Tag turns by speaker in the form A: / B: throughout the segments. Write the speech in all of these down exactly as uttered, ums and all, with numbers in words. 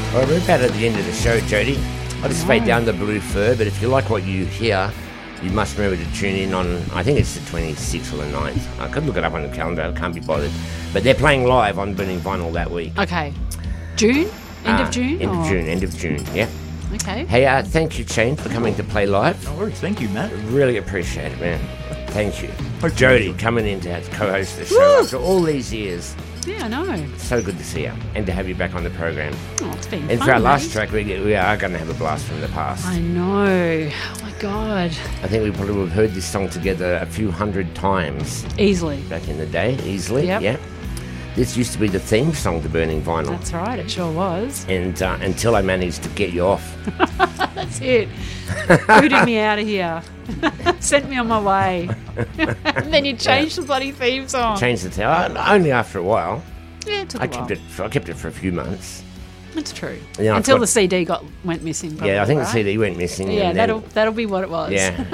A: Well, we're about at the end of the show, Jody. I just fade down the blue fur, but if you like what you hear, you must remember to tune in on, I think it's the twenty-sixth or the ninth. I could look it up on the calendar, I can't be bothered. But they're playing live on Burning Vinyl that week.
B: Okay. June? End
A: uh,
B: of June?
A: End
B: or?
A: of June, end of June, yeah.
B: Okay.
A: Hey, uh, thank you, Shane, for coming to play live.
C: No worries. Thank you, Matt.
A: Really appreciate it, man. Thank you.
C: Hope
A: Jody,
C: you
A: coming in to co-host the show
B: Woo!
A: after all these years.
B: Yeah, I know.
A: So good to see you and to have you back on the program.
B: Oh, it's been
A: And
B: fun,
A: for our last
B: mate.
A: track, we, we are going to have a blast from the past.
B: I know. Oh, my God.
A: I think we probably would have heard this song together a few hundred times
B: Easily.
A: back in the day, easily.
B: Yep.
A: Yeah. This used to be the theme song to Burning Vinyl.
B: That's right, it sure was.
A: And uh, until I managed to get you off.
B: That's it. Booted me out of here. Sent me on my way. And then you changed the bloody theme song.
A: Changed the tone. Only after a while.
B: Yeah, it took
A: I
B: a while.
A: kept it. For, I kept it for a few months.
B: That's true.
A: And then I
B: Until
A: got-
B: the C D got went missing. Probably,
A: Yeah, I think
B: right?
A: the C D went missing.
B: Yeah,
A: and then-
B: that'll that'll be what it was.
A: Yeah,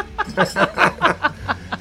A: yeah.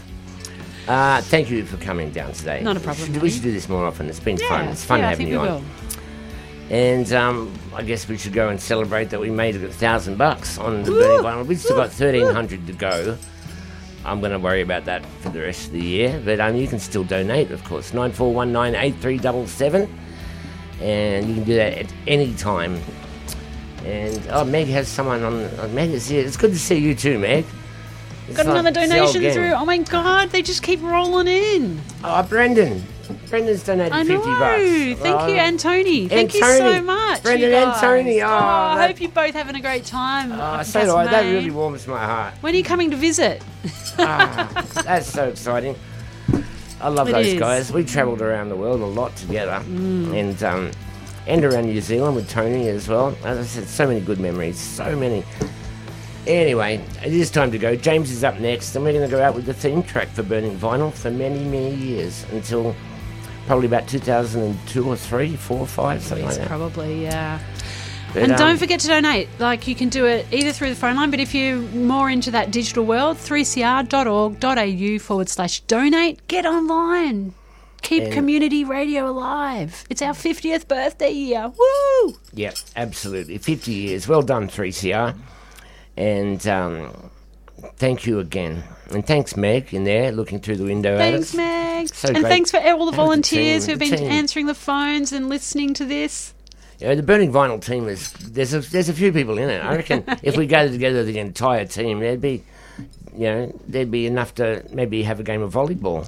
A: uh, thank you for coming down today.
B: Not a problem,
A: We should, we
B: mate.
A: should do this more often. It's been
B: Yeah,
A: fun. It's fun
B: yeah, I
A: having
B: think
A: you
B: we
A: on.
B: will.
A: And um, I guess we should go and celebrate that we made a thousand bucks on the
B: Woo!
A: Burning Vinyl. We've still
B: Woo!
A: got thirteen hundred to go. I'm going to worry about that for the rest of the year, but um, you can still donate, of course. nine four one nine eight three seven seven, and you can do that at any time. And oh, Meg has someone on. Uh, Meg is here. It's good to see you too, Meg. It's
B: Got
A: like-
B: another
A: it's the old
B: donation
A: gang.
B: through. Oh my God, they just keep rolling in.
A: Oh, Brendan. Brendan's donated
B: I know.
A: fifty bucks.
B: Thank
A: Oh,
B: you, Antony. Thank you so
A: Antony.
B: much.
A: Brendan
B: you guys.
A: Antony. Oh,
B: I
A: that-
B: hope you're both having a great time.
A: Oh,
B: up in
A: so do I. That
B: Tasmania.
A: really warms my heart.
B: When are you coming to visit?
A: Ah, that's so exciting. I love
B: It
A: those
B: is.
A: guys. We travelled around the world a lot together, and um, and around New Zealand with Tony as well. As I said, so many good memories, so many. Anyway, it is time to go. James is up next, and we're going to go out with the theme track for Burning Vinyl for many, many years until probably about two thousand two or three, four, five, something like
B: Yes,
A: that.
B: probably, yeah.
A: But,
B: and
A: um,
B: don't forget to donate. Like, you can do it either through the phone line, but if you're more into that digital world, three c r dot org dot a u forward slash donate. Get online. Keep
A: And-
B: community radio alive. It's our fiftieth birthday year. Woo!
A: Yeah, absolutely. fifty years. Well done, three C R. And um, thank you again. And thanks, Meg, in there, looking through the window at
B: Thanks,
A: us.
B: Meg.
A: So
B: and
A: great.
B: thanks for all the
A: How's the
B: volunteers
A: team?
B: who've
A: The
B: been
A: team.
B: answering the phones and listening to this.
A: You know, the Burning Vinyl team is there's a there's a few people in it. I reckon if we gathered together the entire team, there'd be, you know, there'd be enough to maybe have a game of volleyball.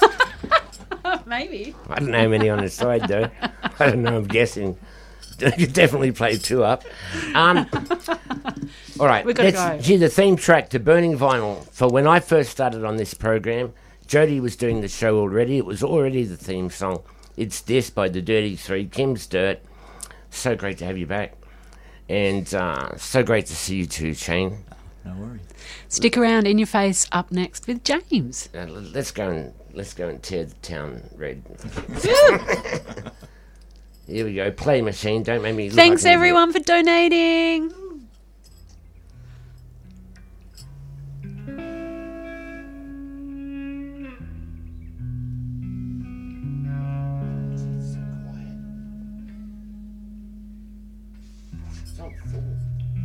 B: Maybe.
A: I don't know how many on the side though. I don't know. I'm guessing. You could definitely play two up. Um, all right,
B: We've gotta
A: let's
B: go.
A: hear the theme track to Burning Vinyl. For when I first started on this program, Jody was doing the show already. It was already the theme song. It's This by the Dirty Three, Kim's Dirt. So great to have you back. And uh, so great to see you too, Shane.
C: No worries.
B: Stick around. In Your Face up next with James.
A: Uh, l- let's go and let's go and tear the town red. Here we go. Play machine. Don't make me look
B: Thanks,
A: like an idiot.
B: everyone, for donating.